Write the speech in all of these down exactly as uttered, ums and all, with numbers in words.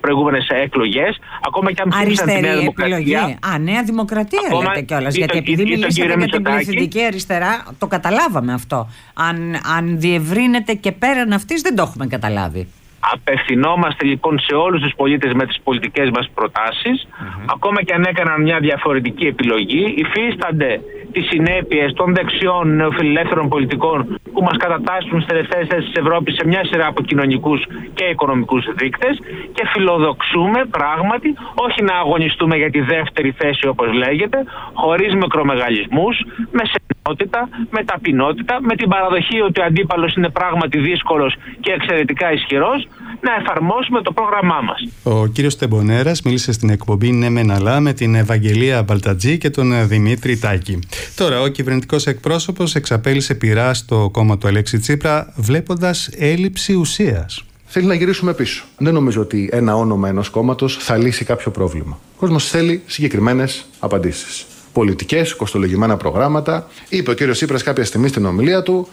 προηγούμενες εκλογές. Ακόμα και αν ψήφισαν τη Νέα Δημοκρατία. Επιλογή. Α, Νέα Δημοκρατία ακόμα, λέτε κιόλας. Γιατί επειδή μιλήσατε για την πληθυντική αριστερά, το καταλάβαμε αυτό. Αν, αν διευρύνεται και πέραν αυτής, δεν το έχουμε καταλάβει. Απευθυνόμαστε λοιπόν σε όλους τους πολίτες με τις πολιτικές μας προτάσεις. Mm-hmm. Ακόμα και αν έκαναν μια διαφορετική επιλογή, υφίστανται τις συνέπειες των δεξιών νεοφιλελεύθερων πολιτικών που μας κατατάσσουν στις τελευταίες θέσεις της Ευρώπης σε μια σειρά από κοινωνικούς και οικονομικούς δείκτες, και φιλοδοξούμε πράγματι όχι να αγωνιστούμε για τη δεύτερη θέση όπως λέγεται, χωρίς μικρομεγαλισμούς, με σεμνότητα, με ταπεινότητα, με την παραδοχή ότι ο αντίπαλος είναι πράγματι δύσκολος και εξαιρετικά ισχυρός, να εφαρμόσουμε το πρόγραμμά μας. Ο κύριος Τεμπονέρας μίλησε στην εκπομπή «Ναι μεν αλλά» με την Ευαγγελία Μπαλτατζή και τον Δημήτρη Τάκη. Τώρα, ο κυβερνητικός εκπρόσωπος εξαπέλυσε πειρά στο κόμμα του Αλέξη Τσίπρα, βλέποντας έλλειψη ουσίας. Θέλει να γυρίσουμε πίσω. Δεν νομίζω ότι ένα όνομα ενός κόμματος θα λύσει κάποιο πρόβλημα. Ο κόσμος θέλει συγκεκριμένες απαντήσεις. Πολιτικές, κοστολογημένα προγράμματα. Είπε ο κύριος Τσίπρας κάποια στιγμή στην ομιλία του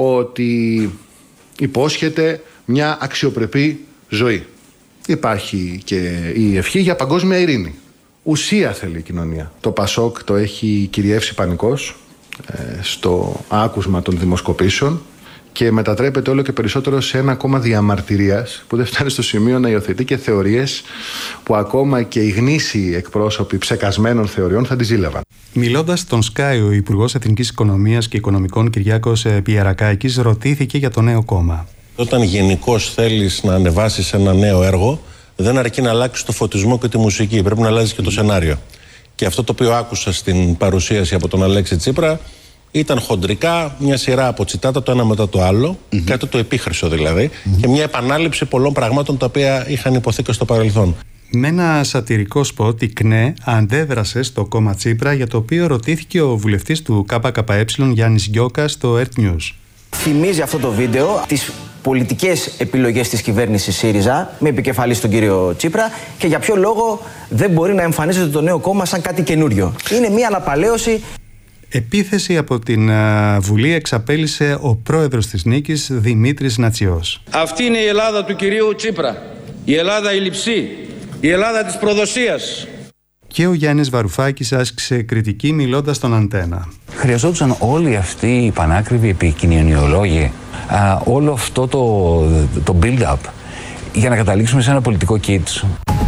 ότι υπόσχεται μια αξιοπρεπή ζωή. Υπάρχει και η ευχή για παγκόσμια ειρήνη. Ουσία θέλει η κοινωνία. Το Πασόκ το έχει κυριεύσει πανικός ε, στο άκουσμα των δημοσκοπήσεων και μετατρέπεται όλο και περισσότερο σε ένα κόμμα διαμαρτυρίας που δεν φτάνει στο σημείο να υιοθετεί και θεωρίες που ακόμα και οι γνήσιοι εκπρόσωποι ψεκασμένων θεωριών θα τις ζήλευαν. Μιλώντας στον Sky, ο Υπουργός Εθνικής Οικονομίας και Οικονομικών Κυριάκος Πιερακάκης ρωτήθηκε για το νέο κόμμα. Όταν γενικώς θέλεις να ανεβάσεις ένα νέο έργο, δεν αρκεί να αλλάξεις το φωτισμό και τη μουσική. Πρέπει να αλλάζεις και το σενάριο. Και αυτό το οποίο άκουσα στην παρουσίαση από τον Αλέξη Τσίπρα ήταν χοντρικά μια σειρά από τσιτάτα το ένα μετά το άλλο, mm-hmm. κάτι το επίχρυσο δηλαδή, mm-hmm. και μια επανάληψη πολλών πραγμάτων τα οποία είχαν υποθεί και στο παρελθόν. Με ένα σατυρικό σποτ, η ΚΝΕ αντέδρασε στο κόμμα Τσίπρα, για το οποίο ρωτήθηκε ο βουλευτής του ΚΚΕ Γιάννης Γιώκας στο Earth News. Θυμίζει αυτό το βίντεο τις πολιτικές επιλογές της κυβέρνησης ΣΥΡΙΖΑ με επικεφαλή στον κύριο Τσίπρα και για ποιο λόγο δεν μπορεί να εμφανίζεται το νέο κόμμα σαν κάτι καινούριο. Είναι μια αναπαλαίωση. Επίθεση από την α, Βουλή εξαπέλυσε ο πρόεδρος της Νίκης, Δημήτρης Νατσιός. Αυτή είναι η Ελλάδα του κυρίου Τσίπρα. Η Ελλάδα η λειψή. Η Ελλάδα της προδοσίας. Και ο Γιάννης Βαρουφάκης άσκησε κριτική μιλώντας στον Αντένα. Χρειαζόντουσαν όλοι αυτοί οι πανάκριβοι επικοινωνιολόγοι, α, όλο αυτό το, το build-up για να καταλήξουμε σε ένα πολιτικό kit.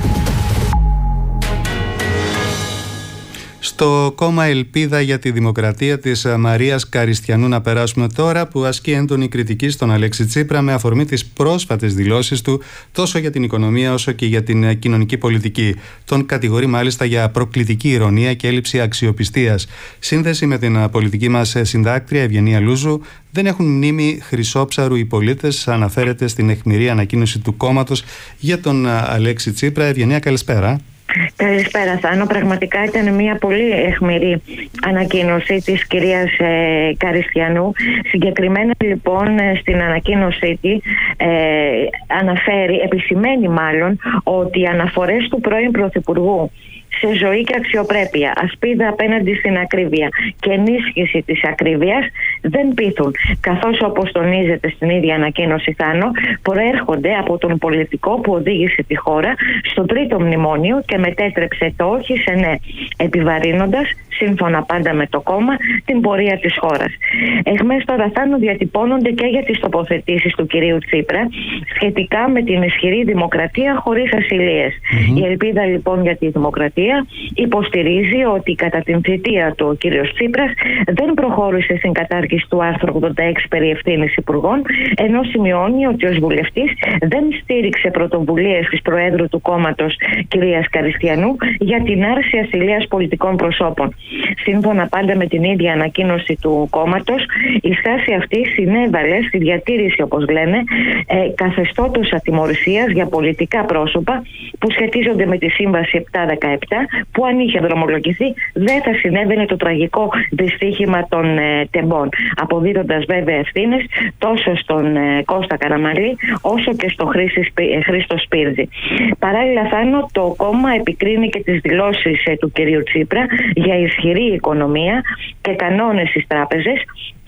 Στο κόμμα Ελπίδα για τη Δημοκρατία της Μαρίας Καριστιανού να περάσουμε τώρα, που ασκεί έντονη κριτική στον Αλέξη Τσίπρα με αφορμή τις πρόσφατες δηλώσεις του τόσο για την οικονομία όσο και για την κοινωνική πολιτική. Τον κατηγορεί μάλιστα για προκλητική ηρωνία και έλλειψη αξιοπιστίας. Σύνδεση με την πολιτική μας συντάκτρια Ευγενία Λούζου. Δεν έχουν μνήμη χρυσόψαρου οι πολίτες, αναφέρεται στην αιχμηρή ανακοίνωση του κόμματος για τον Αλέξη Τσίπρα. Ευγενία, καλησπέρα. Καλησπέρα, Θάνο. Πραγματικά ήταν μια πολύ αιχμηρή ανακοίνωση της κυρίας ε, Καριστιανού. Συγκεκριμένα λοιπόν στην ανακοίνωσή τη ε, αναφέρει, επισημαίνει μάλλον, ότι οι αναφορές του πρώην Πρωθυπουργού σε ζωή και αξιοπρέπεια, ασπίδα απέναντι στην ακρίβεια και ενίσχυση της ακρίβειας δεν πείθουν, καθώς όπως τονίζεται στην ίδια ανακοίνωση, Θάνο, προέρχονται από τον πολιτικό που οδήγησε τη χώρα στο τρίτο μνημόνιο και μετέτρεψε το όχι σε ναι, επιβαρύνοντας, σύμφωνα πάντα με το κόμμα, την πορεία της χώρας. Εχμές τώρα, Θάνο, διατυπώνονται και για τις τοποθετήσεις του κυρίου Τσίπρα σχετικά με την ισχυρή δημοκρατία χωρίς ασυλίες. Mm-hmm. Η Ελπίδα λοιπόν για τη Δημοκρατία υποστηρίζει ότι κατά την θητεία του ο κύριος Τσίπρας δεν προχώρησε στην κατάργηση του άρθρου ογδόντα έξι περί ευθύνης υπουργών, ενώ σημειώνει ότι ως βουλευτής δεν στήριξε πρωτοβουλίες της Προέδρου του κόμματος κυρίας Καριστιανού για την άρση ασυλίας πολιτικών προσώπων. Σύμφωνα πάντα με την ίδια ανακοίνωση του κόμματος, η στάση αυτή συνέβαλε στη διατήρηση, όπως λένε, ε, καθεστώτος ατιμωρησίας για πολιτικά πρόσωπα που σχετίζονται με τη Σύμβαση επτακόσια δεκαεπτά, που αν είχε δρομολογηθεί δεν θα συνέβαινε το τραγικό δυστύχημα των ε, τεμπών, αποδίδοντας βέβαια ευθύνες τόσο στον ε, Κώστα Καραμανλή όσο και στο Χρήση, ε, Χρήστο Σπίρτζη. Παράλληλα, Θάνο, το κόμμα επικρίνει και τις δηλώσεις ε, του κυρίου Τσίπρα για ισχυρή οικονομία και κανόνες στις τράπεζες,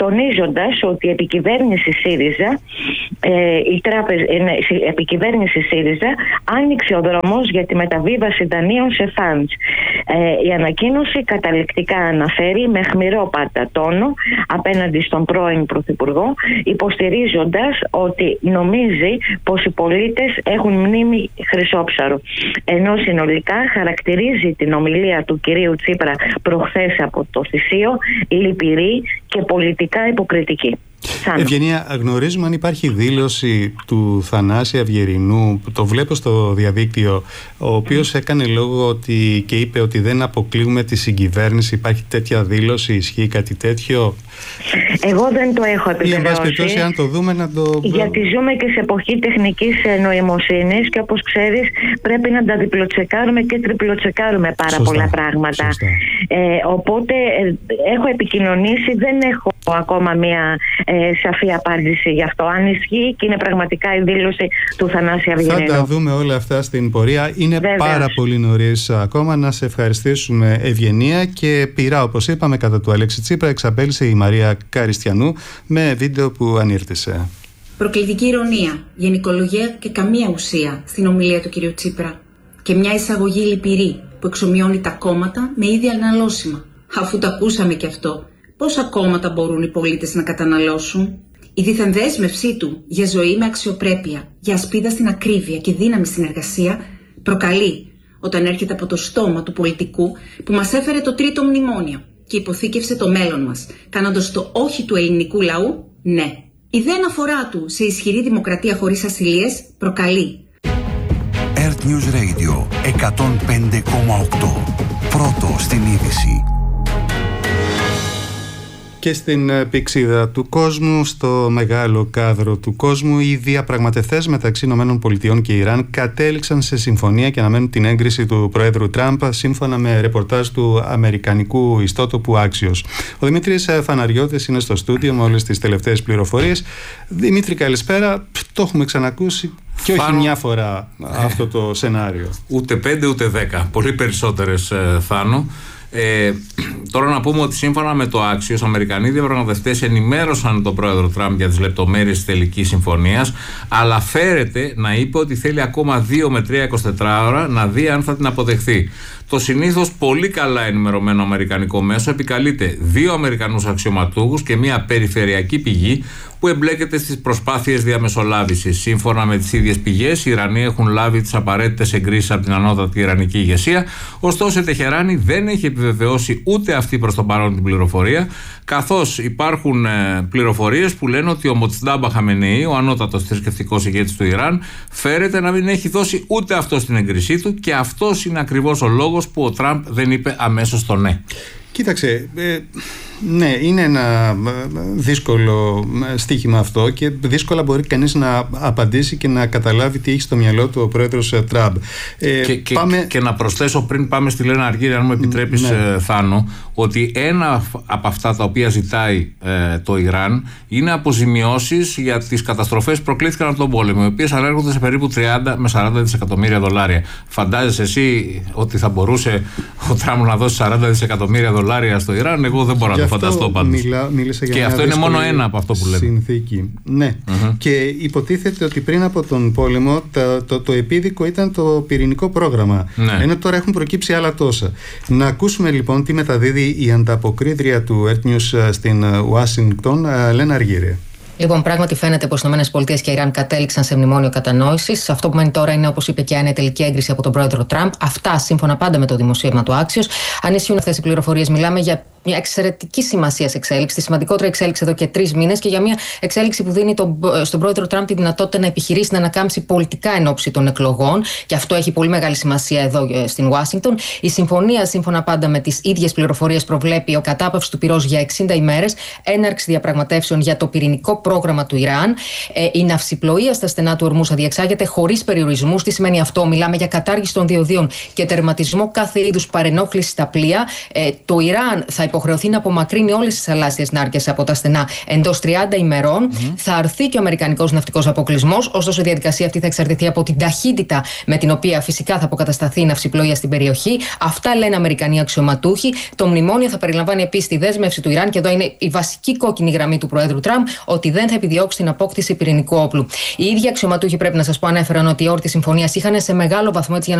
τονίζοντας ότι η επικυβέρνηση ΣΥΡΙΖΑ, ε, η τράπεζα, ε, ναι, η επικυβέρνηση ΣΥΡΙΖΑ άνοιξε ο δρόμος για τη μεταβίβαση δανείων σε funds. Ε, η ανακοίνωση καταληκτικά αναφέρει με αιχμηρό πάντα τόνο απέναντι στον πρώην Πρωθυπουργό, υποστηρίζοντας ότι νομίζει πως οι πολίτες έχουν μνήμη χρυσόψαρου, ενώ συνολικά χαρακτηρίζει την ομιλία του κυρίου Τσίπρα προχθές από το Θησίο λυπηρή και πολιτικά υποκριτική. Ευγενία, γνωρίζουμε αν υπάρχει δήλωση του Θανάση Αυγερινού, το βλέπω στο διαδίκτυο, ο οποίος έκανε λόγο ότι, και είπε ότι δεν αποκλείουμε τη συγκυβέρνηση. Υπάρχει τέτοια δήλωση, ισχύει κάτι τέτοιο? Εγώ δεν το έχω επιβεβαιώσει. Ή εν πάση περιπτώσει, αν το δούμε να το... Γιατί ζούμε και σε εποχή τεχνικής νοημοσύνης και όπως ξέρεις πρέπει να τα διπλοτσεκάρουμε και τριπλοτσεκάρουμε πάρα Σωστά. πολλά πράγματα. Ε, οπότε ε, έχω επικοινωνήσει, δεν έχω ακόμα μία ε, σαφή απάντηση γι' αυτό. Αν ισχύει και είναι πραγματικά η δήλωση του Θανάση Αυγερινού. Θα τα δούμε όλα αυτά στην πορεία. Είναι Βέβαιως. πάρα πολύ νωρίς ακόμα. Να σε ευχαριστήσουμε, Ευγενία. Και πειρά, όπως είπαμε, κατά του Αλέξη Τσίπρα εξαπέλυσε η Μαρία Καριστιανού με βίντεο που ανήρτησε. Προκλητική ηρωνία, γενικολογία και καμία ουσία στην ομιλία του κ. Τσίπρα. Και μια εισαγωγή λυπηρή που εξομοιώνει τα κόμματα με ίδια αναλώσιμα. Αφού το ακούσαμε και αυτό, πόσα κόμματα μπορούν οι πολίτες να καταναλώσουν? Η δίθεν δέσμευσή του για ζωή με αξιοπρέπεια, για ασπίδα στην ακρίβεια και δύναμη στην εργασία, προκαλεί όταν έρχεται από το στόμα του πολιτικού που μας έφερε το τρίτο μνημόνιο και υποθήκευσε το μέλλον μας, κάνοντας το όχι του ελληνικού λαού ναι. Η δε αναφορά του σε ισχυρή δημοκρατία χωρίς ασυλίες προκαλεί. Earth News Radio εκατόν πέντε κόμμα οκτώ. Πρώτο στην είδηση. Και στην πηξίδα του κόσμου, στο μεγάλο κάδρο του κόσμου, οι διαπραγματευτές μεταξύ ΗΠΑ και Ιράν κατέληξαν σε συμφωνία και αναμένουν την έγκριση του Προέδρου Τραμπ, σύμφωνα με ρεπορτάζ του αμερικανικού ιστότοπου Axios. Ο Δημήτρης Φαναριώτης είναι στο στούντιο με όλες τις τελευταίες πληροφορίες. Δημήτρη, καλησπέρα. Το έχουμε ξανακούσει και Φάνο... όχι μια φορά αυτό το σενάριο. Ούτε πέντε ούτε δέκα. Πολύ περισσότερες, Θάνο. Ε, τώρα να πούμε ότι σύμφωνα με το Axios, οι Αμερικανοί διαπραγματευτές ενημέρωσαν τον πρόεδρο Τραμπ για τις λεπτομέρειες της τελικής συμφωνίας, αλλά φέρεται να είπε ότι θέλει ακόμα δύο με τρία εικοσιτέσσερις ώρα να δει αν θα την αποδεχθεί. Το συνήθως πολύ καλά ενημερωμένο αμερικανικό μέσο επικαλείται δύο Αμερικανούς αξιωματούχους και μια περιφερειακή πηγή που εμπλέκεται στις προσπάθειες διαμεσολάβησης. Σύμφωνα με τις ίδιες πηγές, οι Ιρανοί έχουν λάβει τις απαραίτητες εγκρίσεις από την ανώτατη ιρανική ηγεσία, ωστόσο η Τεχεράνη δεν έχει επιβεβαιώσει ούτε αυτή προς το παρόν την πληροφορία, καθώς υπάρχουν ε, πληροφορίες που λένε ότι ο Μοτζτάμπα Χαμενεή, ο ανώτατος θρησκευτικός ηγέτης του Ιράν, φέρεται να μην έχει δώσει ούτε αυτό στην έγκρισή του, και αυτός είναι ακριβώς ο λόγος που ο Τραμπ δεν είπε αμέσως το ναι. Κοίταξε, ε, ναι, είναι ένα δύσκολο στοίχημα αυτό και δύσκολα μπορεί κανείς να απαντήσει και να καταλάβει τι έχει στο μυαλό του ο πρόεδρος Τραμπ. Ε, και, και, πάμε... και να προσθέσω πριν πάμε στη Λένα Αργύρη, αν μου επιτρέπεις, ναι. Θάνο, ότι ένα από αυτά τα οποία ζητάει ε, το Ιράν είναι αποζημιώσεις για τις καταστροφές που προκλήθηκαν από τον πόλεμο, οι οποίες ανέρχονται σε περίπου τριάντα με σαράντα δισεκατομμύρια δολάρια. Φαντάζεσαι εσύ ότι θα μπορούσε ο Τραμπ να δώσει σαράντα δισεκατομμύρια δολάρια στο Ιράν? Εγώ δεν μπορώ να το φανταστώ πάντως. Και αυτό είναι μόνο ένα από αυτό που λέμε. Συνθήκη. Ναι. Mm-hmm. Και υποτίθεται ότι πριν από τον πόλεμο το, το, το επίδικο ήταν το πυρηνικό πρόγραμμα. Ναι. Ενώ τώρα έχουν προκύψει άλλα τόσα. Να ακούσουμε λοιπόν τι μεταδίδει η ανταποκρίτρια του Earth News στην Ουάσιγκτον, Λένα Αργύρη. Λοιπόν, πράγματι φαίνεται πως οι ΗΠΑ και η Ιράν κατέληξαν σε μνημόνιο κατανόησης. Αυτό που μένει τώρα είναι, όπως είπε και η Άννα, τελική έγκριση από τον πρόεδρο Τραμπ. Αυτά σύμφωνα πάντα με το δημοσίευμα του Axios. Αν ισχύουν αυτές οι πληροφορίες, μιλάμε για μια εξαιρετική σημασία εξέλιξη, τη σημαντικότερη εξέλιξη εδώ και τρεις μήνες και για μια εξέλιξη που δίνει τον, στον πρόεδρο Τραμπ τη δυνατότητα να επιχειρήσει να ανακάμψει πολιτικά εν ώψη των εκλογών. Και αυτό έχει πολύ μεγάλη σημασία εδώ στην Ουάσιγκτον. Η συμφωνία, σύμφωνα πάντα με τις ίδιες πληροφορίες, προβλέπει ο κατάπαυση του πυρός για εξήντα ημέρες, έναρξη διαπραγματεύσεων για το πυρηνικό πρόγραμμα του Ιράν. Ε, η ναυσιπλοεία στα στενά του ορμού θα διεξάγεται χωρίς περιορισμούς. Τι σημαίνει αυτό? Μιλάμε για κατάργηση των διοδίων και τερματισμό κάθε είδους παρενόχληση στα πλοία. Ε, το Ιράν θα υποχρεωθεί να απομακρύνει όλες τις θαλάσσιες νάρκες από τα στενά εντός τριάντα ημερών. Mm-hmm. Θα αρθεί και ο αμερικανικός ναυτικός αποκλεισμός, ωστόσο η διαδικασία αυτή θα εξαρτηθεί από την ταχύτητα με την οποία φυσικά θα αποκατασταθεί η ναυσιπλοεία στην περιοχή. Αυτά λένε Αμερικανοί αξιωματούχοι. Το μνημόνιο θα περιλαμβάνει επίσης τη δέσμευση του Ιράν, και εδώ είναι η βασική κόκκινη γραμμή του Προέδρου Τραμπ, ότι δεν θα επιδιώξει την απόκτηση πυρηνικού όπλου. Οι ίδιοι αξιωματούχοι, πρέπει να σας πω, ανέφεραν ότι οι όροι της συμφωνίας είχαν σε μεγάλο βαθμό, έτσι για